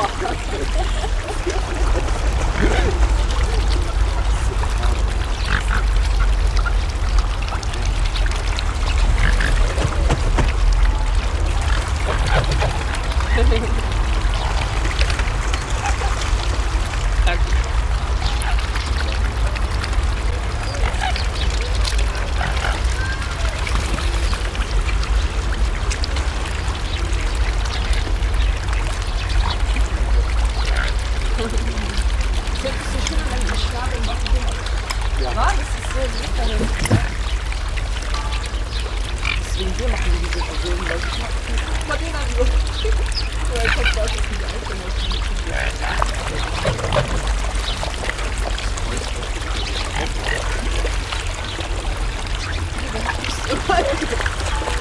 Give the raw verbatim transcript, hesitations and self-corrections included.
Deswegen wir machen diese Bewegung, weil ich mach mal den an die Luft. Oder ich hab das nicht eingenommen.